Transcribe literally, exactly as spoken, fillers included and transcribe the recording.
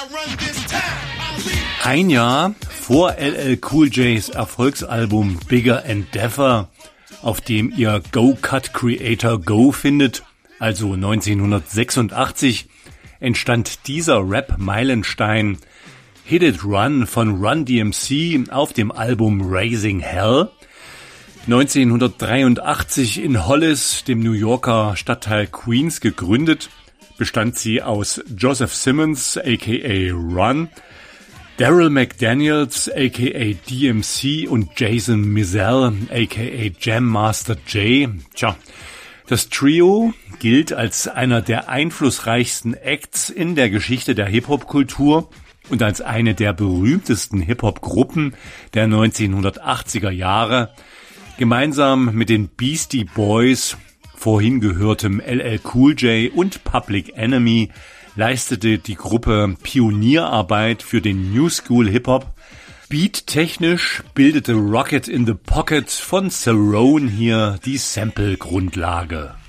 Ein Jahr vor L L Cool J's Erfolgsalbum Bigger Endeavor, auf dem ihr Go Cut Creator Go findet, also neunzehnhundertsechsundachtzig, entstand dieser Rap-Meilenstein Hit It Run von Run D M C auf dem Album Raising Hell. neunzehnhundertdreiundachtzig in Hollis, dem New Yorker Stadtteil Queens, gegründet, bestand sie aus Joseph Simmons aka Run, Daryl McDaniels aka D M C und Jason Mizell aka Jam Master Jay. Tja, das Trio gilt als einer der einflussreichsten Acts in der Geschichte der Hip-Hop-Kultur und als eine der berühmtesten Hip-Hop-Gruppen der neunzehnhundertachtziger Jahre. Gemeinsam mit den Beastie Boys, vorhin gehörtem L L Cool J und Public Enemy leistete die Gruppe Pionierarbeit für den New School Hip-Hop. Beat-technisch bildete Rocket in the Pocket von Cerrone hier die Sample-Grundlage.